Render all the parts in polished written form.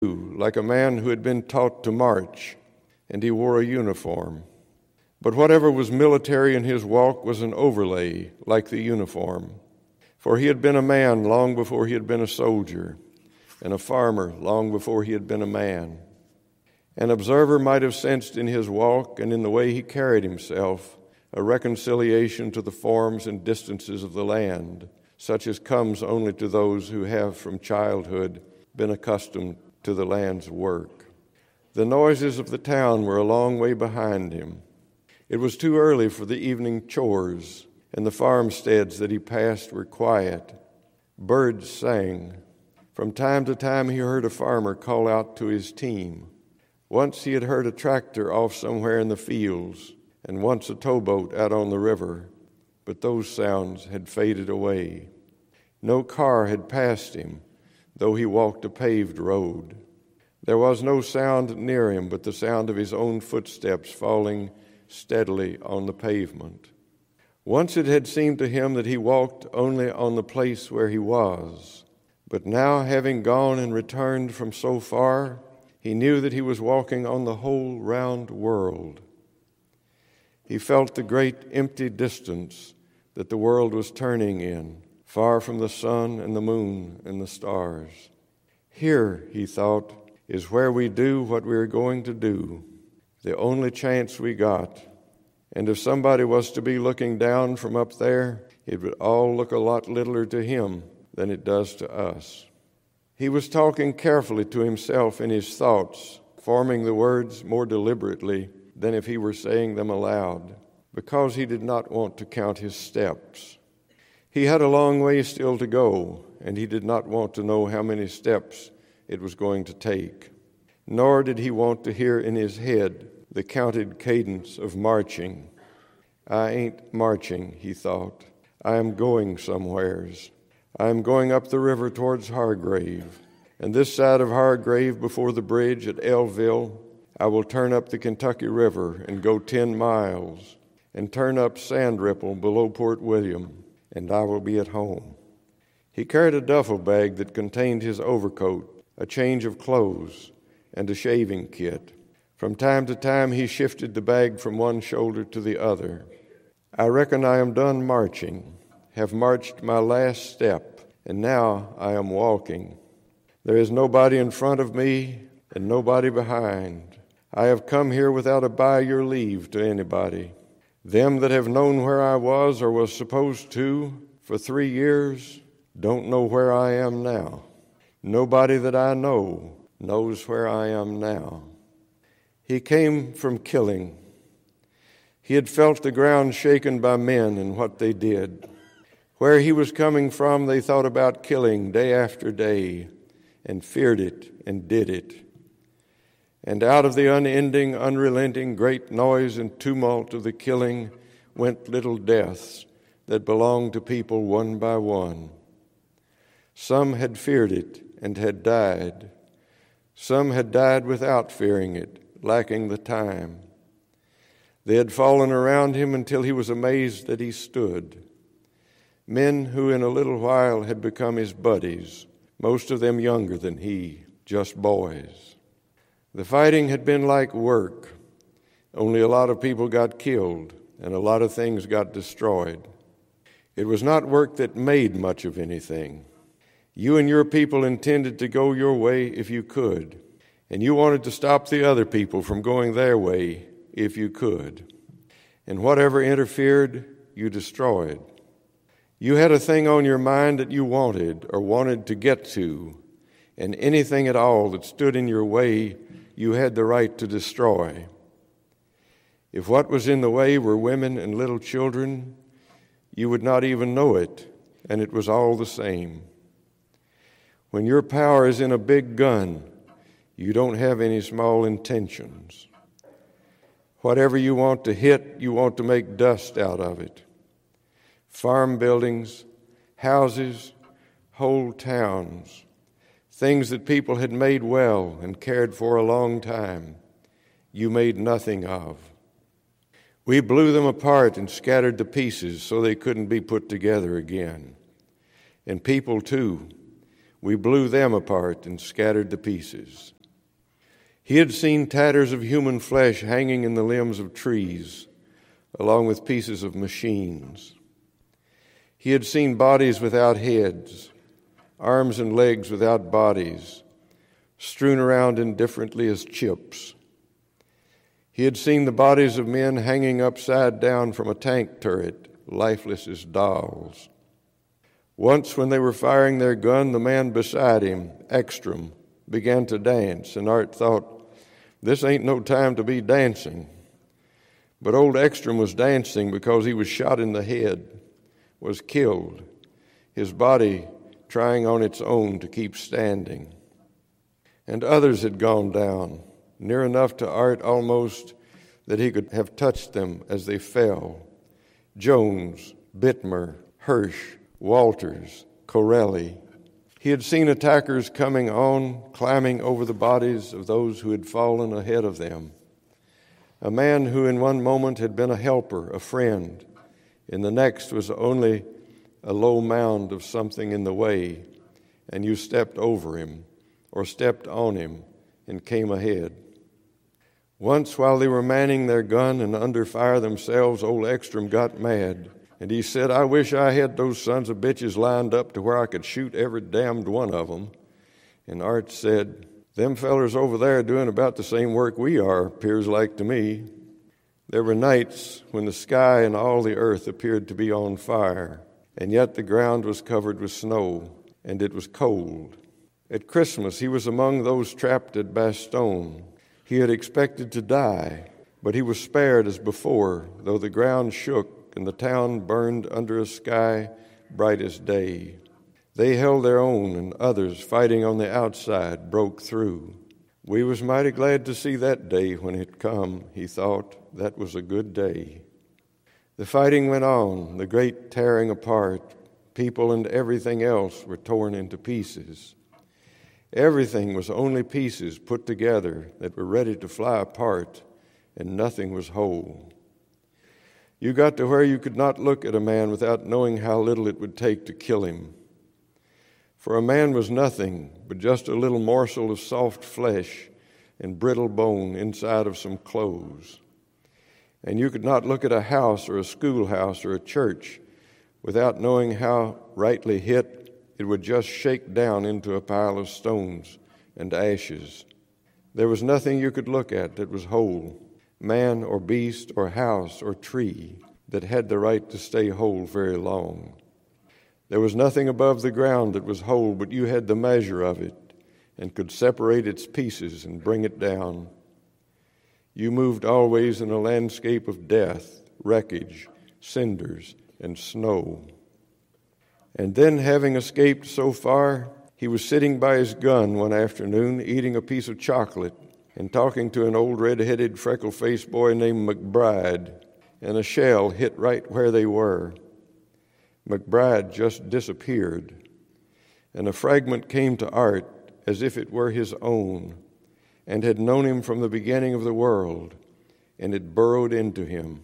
like a man who had been taught to march, and he wore a uniform. But whatever was military in his walk was an overlay, like the uniform. For he had been a man long before he had been a soldier, and a farmer long before he had been a man. An observer might have sensed in his walk and in the way he carried himself a reconciliation to the forms and distances of the land, such as comes only to those who have from childhood been accustomed to the land's work. The noises of the town were a long way behind him. It was too early for the evening chores, and the farmsteads that he passed were quiet. Birds sang. From time to time he heard a farmer call out to his team. Once he had heard a tractor off somewhere in the fields, and once a towboat out on the river, but those sounds had faded away. No car had passed him, though he walked a paved road. There was no sound near him but the sound of his own footsteps falling steadily on the pavement. Once it had seemed to him that he walked only on the place where he was, but now, having gone and returned from so far, he knew that he was walking on the whole round world. He felt the great empty distance that the world was turning in, far from the sun and the moon and the stars. Here, he thought, is where we do what we are going to do, the only chance we got. And if somebody was to be looking down from up there, it would all look a lot littler to him than it does to us. He was talking carefully to himself in his thoughts, forming the words more deliberately than if he were saying them aloud, because he did not want to count his steps. He had a long way still to go, and he did not want to know how many steps it was going to take. Nor did he want to hear in his head the counted cadence of marching. I ain't marching, he thought. I am going somewheres. I am going up the river towards Hargrave, and this side of Hargrave before the bridge at Elville, I will turn up the Kentucky River and go 10 miles, and turn up Sand Ripple below Port William, and I will be at home. He carried a duffel bag that contained his overcoat, a change of clothes, and a shaving kit. From time to time he shifted the bag from one shoulder to the other. I reckon I am done marching, have marched my last step, and now I am walking. There is nobody in front of me and nobody behind. I have come here without a by your leave to anybody. Them that have known where I was or was supposed to for 3 years don't know where I am now. Nobody that I know knows where I am now. He came from killing. He had felt the ground shaken by men and what they did. Where he was coming from, they thought about killing day after day and feared it and did it. And out of the unending, unrelenting great noise and tumult of the killing went little deaths that belonged to people one by one. Some had feared it and had died. Some had died without fearing it, lacking the time. They had fallen around him until he was amazed that he stood. Men who in a little while had become his buddies, most of them younger than he, just boys. The fighting had been like work, only a lot of people got killed and a lot of things got destroyed. It was not work that made much of anything. You and your people intended to go your way if you could, and you wanted to stop the other people from going their way if you could. And whatever interfered, you destroyed. You had a thing on your mind that you wanted or wanted to get to, and anything at all that stood in your way, you had the right to destroy. If what was in the way were women and little children, you would not even know it, and it was all the same. When your power is in a big gun, you don't have any small intentions. Whatever you want to hit, you want to make dust out of it. Farm buildings, houses, whole towns, things that people had made well and cared for a long time, you made nothing of. We blew them apart and scattered the pieces so they couldn't be put together again. And people, too. We blew them apart and scattered the pieces. He had seen tatters of human flesh hanging in the limbs of trees, along with pieces of machines. He had seen bodies without heads, arms and legs without bodies, strewn around indifferently as chips. He had seen the bodies of men hanging upside down from a tank turret, lifeless as dolls. Once, when they were firing their gun, the man beside him, Ekstrom, began to dance, and Art thought, this ain't no time to be dancing. But old Ekstrom was dancing because he was shot in the head, was killed, his body trying on its own to keep standing. And others had gone down, near enough to Art almost that he could have touched them as they fell. Jones, Bittmer, Hirsch, Walters, Corelli. He had seen attackers coming on, climbing over the bodies of those who had fallen ahead of them. A man who in one moment had been a helper, a friend, in the next was only a low mound of something in the way, and you stepped over him or stepped on him and came ahead. Once, while they were manning their gun and under fire themselves, old Ekstrom got mad. And he said, I wish I had those sons of bitches lined up to where I could shoot every damned one of them. And Art said, them fellers over there doing about the same work we are, appears like to me. There were nights when the sky and all the earth appeared to be on fire, and yet the ground was covered with snow, and it was cold. At Christmas, he was among those trapped at Bastogne. He had expected to die, but he was spared as before, though the ground shook and the town burned under a sky bright as day. They held their own, and others, fighting on the outside, broke through. We was mighty glad to see that day when it come, he thought. That was a good day. The fighting went on, the great tearing apart. People and everything else were torn into pieces. Everything was only pieces put together that were ready to fly apart, and nothing was whole. You got to where you could not look at a man without knowing how little it would take to kill him. For a man was nothing but just a little morsel of soft flesh and brittle bone inside of some clothes. And you could not look at a house or a schoolhouse or a church without knowing how, rightly hit, it would just shake down into a pile of stones and ashes. There was nothing you could look at that was whole, man or beast or house or tree, that had the right to stay whole very long. There was nothing above the ground that was whole, but you had the measure of it and could separate its pieces and bring it down. You moved always in a landscape of death, wreckage, cinders, and snow. And then, having escaped so far, he was sitting by his gun one afternoon, eating a piece of chocolate and talking to an old red-headed, freckle-faced boy named McBride, and a shell hit right where they were. McBride just disappeared, and a fragment came to Art as if it were his own, and had known him from the beginning of the world, and it burrowed into him.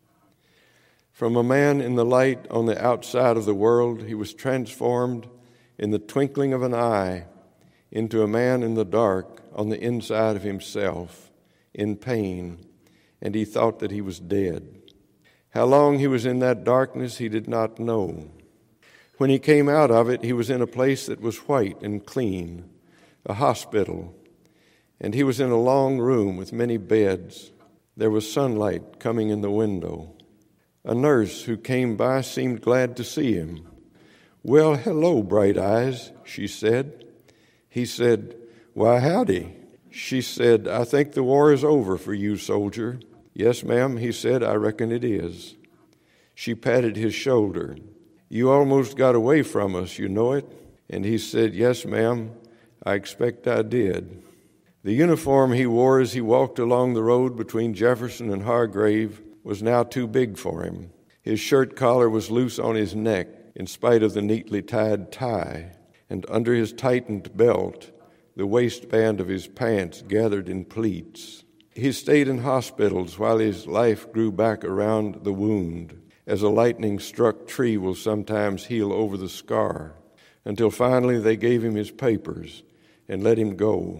From a man in the light on the outside of the world, he was transformed in the twinkling of an eye into a man in the dark on the inside of himself, in pain, and he thought that he was dead. How long he was in that darkness he did not know. When he came out of it, he was in a place that was white and clean, a hospital, and he was in a long room with many beds. There was sunlight coming in the window. A nurse who came by seemed glad to see him. "Well, hello, Bright Eyes," she said. He said, "Why, howdy." She said, "I think the war is over for you, soldier." "Yes, ma'am," he said, "I reckon it is." She patted his shoulder. "You almost got away from us, you know it?" And he said, "Yes, ma'am, I expect I did." The uniform he wore as he walked along the road between Jefferson and Hargrave was now too big for him. His shirt collar was loose on his neck in spite of the neatly tied tie, and under his tightened belt, the waistband of his pants gathered in pleats. He stayed in hospitals while his life grew back around the wound, as a lightning-struck tree will sometimes heal over the scar. until finally they gave him his papers and let him go.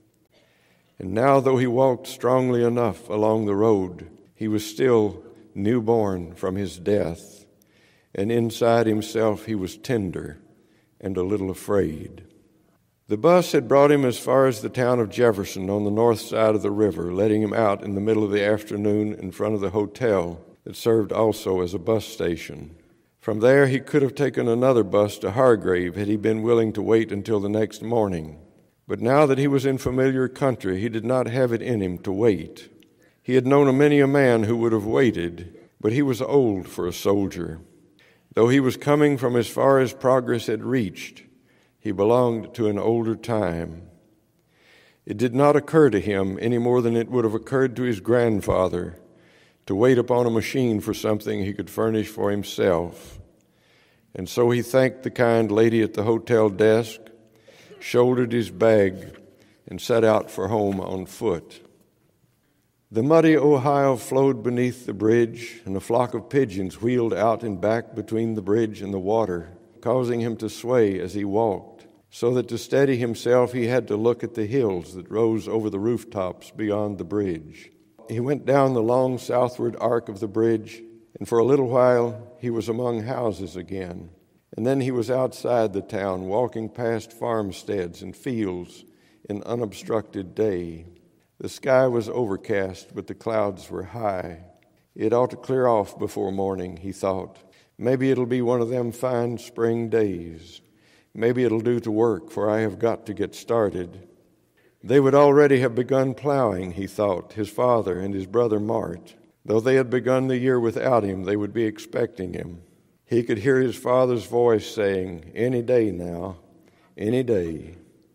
And now, though he walked strongly enough along the road, he was still newborn from his death, and inside himself he was tender and a little afraid. The bus had brought him as far as the town of Jefferson on the north side of the river, letting him out in the middle of the afternoon in front of the hotel that served also as a bus station. From there he could have taken another bus to Hargrave had he been willing to wait until the next morning. But now that he was in familiar country, he did not have it in him to wait. He had known many a man who would have waited, but he was old for a soldier. Though he was coming from as far as progress had reached, he belonged to an older time. It did not occur to him any more than it would have occurred to his grandfather to wait upon a machine for something he could furnish for himself. And so he thanked the kind lady at the hotel desk, shouldered his bag, and set out for home on foot. The muddy Ohio flowed beneath the bridge, and a flock of pigeons wheeled out and back between the bridge and the water, causing him to sway as he walked, so that to steady himself he had to look at the hills that rose over the rooftops beyond the bridge. He went down the long southward arc of the bridge, and for a little while he was among houses again. And then he was outside the town, walking past farmsteads and fields in unobstructed day. The sky was overcast, but the clouds were high. It ought to clear off before morning, he thought. Maybe it'll be one of them fine spring days. Maybe it'll do to work, for I have got to get started. They would already have begun plowing, he thought, his father and his brother Mart. Though they had begun the year without him, they would be expecting him. He could hear his father's voice saying, "Any day now, any day."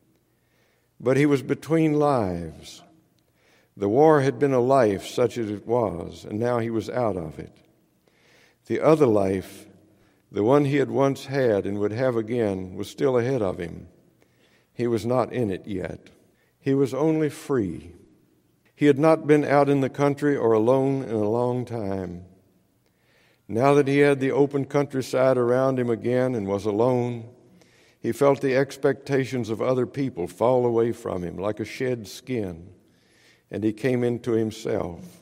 But he was between lives. The war had been a life such as it was, and now he was out of it. The other life, the one he had once had and would have again, was still ahead of him. He was not in it yet. He was only free. He had not been out in the country or alone in a long time. Now that he had the open countryside around him again and was alone, he felt the expectations of other people fall away from him like a shed skin, and he came into himself.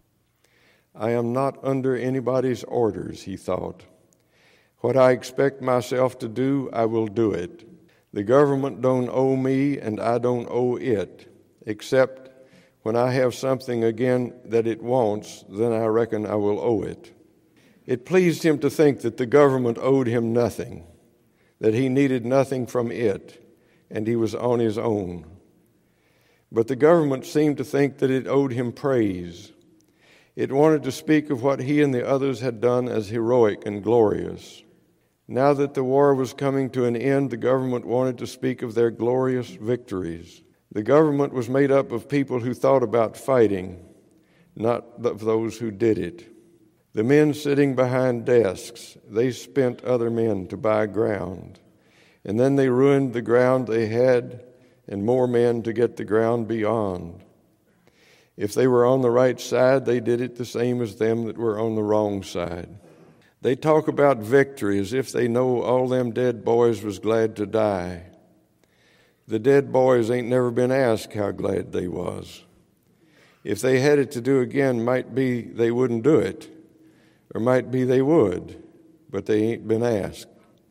I am not under anybody's orders, he thought. What I expect myself to do, I will do it. The government don't owe me, and I don't owe it, except when I have something again that it wants, then I reckon I will owe it. It pleased him to think that the government owed him nothing, that he needed nothing from it, and he was on his own. But the government seemed to think that it owed him praise. It wanted to speak of what he and the others had done as heroic and glorious. Now that the war was coming to an end, the government wanted to speak of their glorious victories. The government was made up of people who thought about fighting, not of those who did it. The men sitting behind desks, they spent other men to buy ground. And then they ruined the ground they had and more men to get the ground beyond. If they were on the right side, they did it the same as them that were on the wrong side. They talk about victory as if they know all them dead boys was glad to die. The dead boys ain't never been asked how glad they was. If they had it to do again, might be they wouldn't do it. Or might be they would, but they ain't been asked.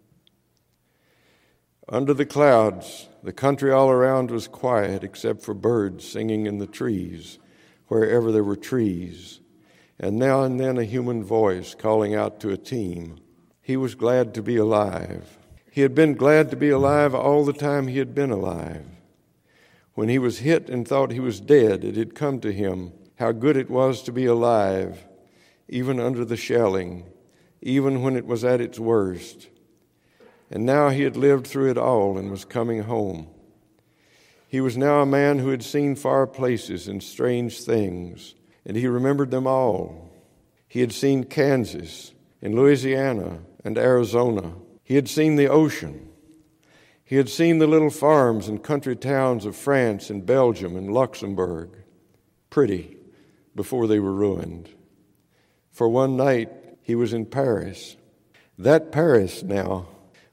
Under the clouds, the country all around was quiet except for birds singing in the trees, wherever there were trees, and now and then a human voice calling out to a team. He was glad to be alive. He had been glad to be alive all the time he had been alive. When he was hit and thought he was dead, it had come to him how good it was to be alive, even under the shelling, even when it was at its worst. And now he had lived through it all and was coming home. He was now a man who had seen far places and strange things, and he remembered them all. He had seen Kansas and Louisiana and Arizona. He had seen the ocean. He had seen the little farms and country towns of France and Belgium and Luxembourg, pretty before they were ruined. For one night, he was in Paris. That Paris now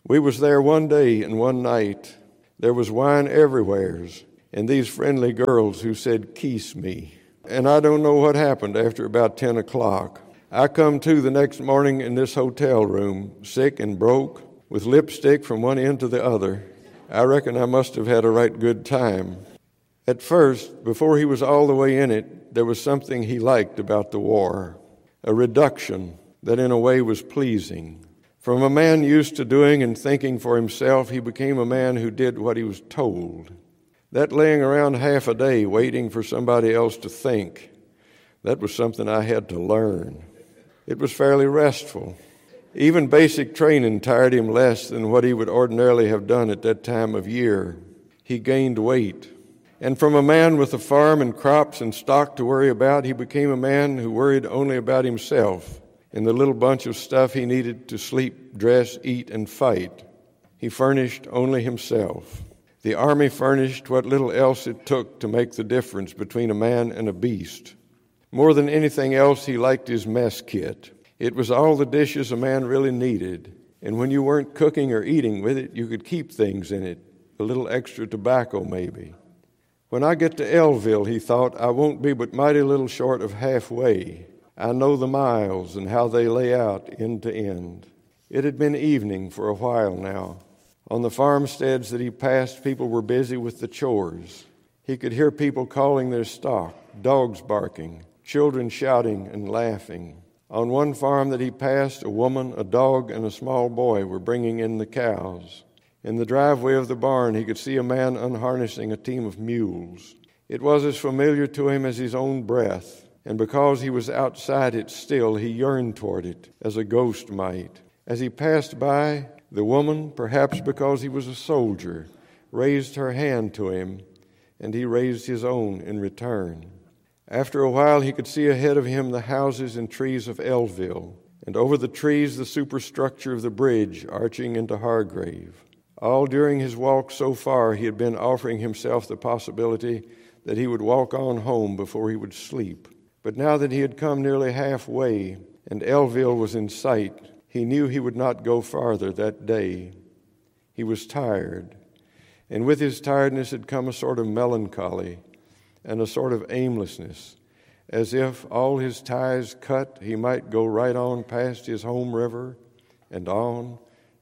We was there one day and one night. There was wine everywheres, and these friendly girls who said, "Kiss me." And I don't know what happened after about 10 o'clock. I come to the next morning in this hotel room, sick and broke, with lipstick from one end to the other. I reckon I must have had a right good time. At first, before he was all the way in it, there was something he liked about the war, a reduction that in a way was pleasing. From a man used to doing and thinking for himself, he became a man who did what he was told. That laying around half a day waiting for somebody else to think, that was something I had to learn. It was fairly restful. Even basic training tired him less than what he would ordinarily have done at that time of year. He gained weight. And from a man with a farm and crops and stock to worry about, he became a man who worried only about himself and the little bunch of stuff he needed to sleep, dress, eat, and fight. He furnished only himself. The army furnished what little else it took to make the difference between a man and a beast. More than anything else, he liked his mess kit. It was all the dishes a man really needed, and when you weren't cooking or eating with it, you could keep things in it, a little extra tobacco maybe. When I get to Elville, he thought, I won't be but mighty little short of halfway. I know the miles and how they lay out end to end. It had been evening for a while now. On the farmsteads that he passed, people were busy with the chores. He could hear people calling their stock, dogs barking, children shouting and laughing. On one farm that he passed, a woman, a dog, and a small boy were bringing in the cows. In the driveway of the barn, he could see a man unharnessing a team of mules. It was as familiar to him as his own breath, and because he was outside it still, he yearned toward it, as a ghost might. As he passed by, the woman, perhaps because he was a soldier, raised her hand to him, and he raised his own in return. After a while, he could see ahead of him the houses and trees of Elville, and over the trees the superstructure of the bridge arching into Hargrave. All during his walk so far, he had been offering himself the possibility that he would walk on home before he would sleep. But now that he had come nearly halfway and Elville was in sight, he knew he would not go farther that day. He was tired, and with his tiredness had come a sort of melancholy and a sort of aimlessness, as if, all his ties cut, he might go right on past his home river and on,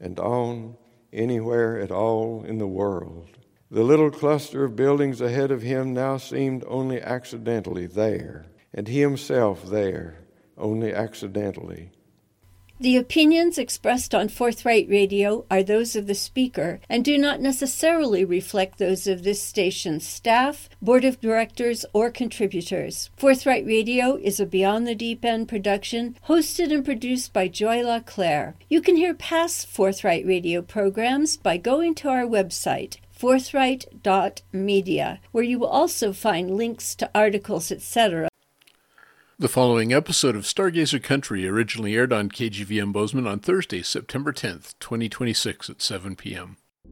anywhere at all in the world. The little cluster of buildings ahead of him now seemed only accidentally there, and he himself there, only accidentally. The opinions expressed on Forthright Radio are those of the speaker and do not necessarily reflect those of this station's staff, board of directors, or contributors. Forthright Radio is a Beyond the Deep End production hosted and produced by Joy LaClaire. You can hear past Forthright Radio programs by going to our website, forthright.media, where you will also find links to articles, etc. The following episode of Stargazer Country originally aired on KGVM Bozeman on Thursday, September 10th, 2026 at 7 p.m.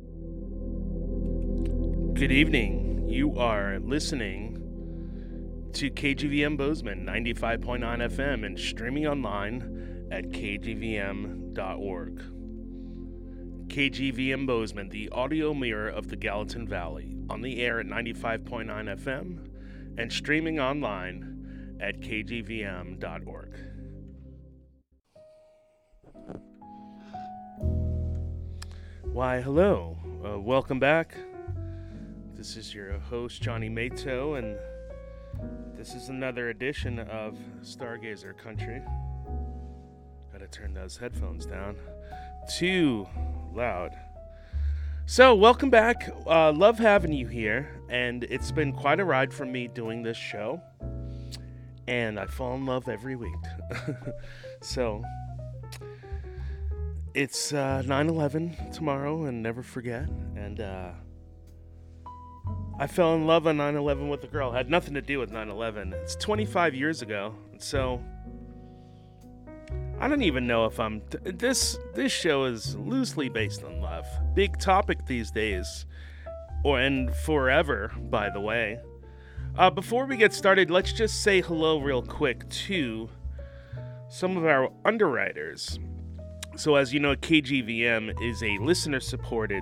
Good evening. You are listening to KGVM Bozeman 95.9 FM and streaming online at kgvm.org. KGVM Bozeman, the audio mirror of the Gallatin Valley, on the air at 95.9 FM and streaming online at kgvm.org. Why, hello. Welcome back. This is your host, Johnny Mato, and this is another edition of Stargazer Country. Gotta turn those headphones down. Too loud. So, welcome back. Love having you here, and it's been quite a ride for me doing this show. And I fall in love every week. So, it's 9/11 tomorrow, and never forget. And I fell in love on 9/11 with a girl. It had nothing to do with 9/11. It's 25 years ago. So, I don't even know if I'm... This show is loosely based on love. Big topic these days. And forever, by the way. Before we get started, let's just say hello real quick to some of our underwriters. So as you know, KGVM is a listener-supported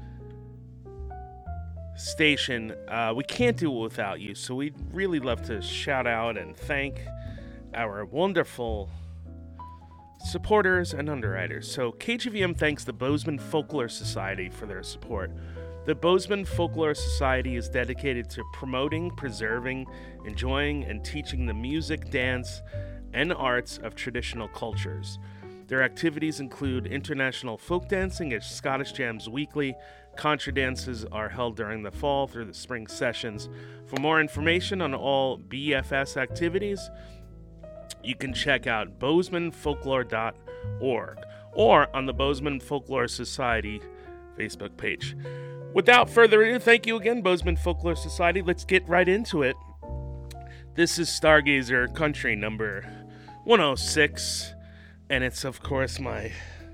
station. We can't do it without you, so we'd really love to shout out and thank our wonderful supporters and underwriters. So KGVM thanks the Bozeman Folklore Society for their support. The Bozeman Folklore Society is dedicated to promoting, preserving, enjoying, and teaching the music, dance, and arts of traditional cultures. Their activities include international folk dancing at Scottish Jams Weekly. Contra dances are held during the fall through the spring sessions. For more information on all BFS activities, you can check out bozemanfolklore.org or on the Bozeman Folklore Society Facebook page. Without further ado, thank you again, Bozeman Folklore Society. Let's get right into it. This is Stargazer Country number 106, and it's, of course, my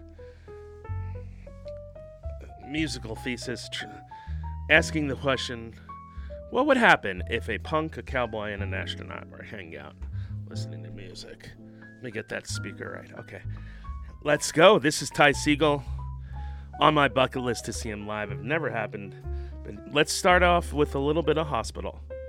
musical thesis asking the question, what would happen if a punk, a cowboy, and an astronaut were hanging out listening to music? Let me get that speaker right. Okay. Let's go. This is Ty Segall. On my bucket list to see him live. It never happened. But let's start off with a little bit of Hospital.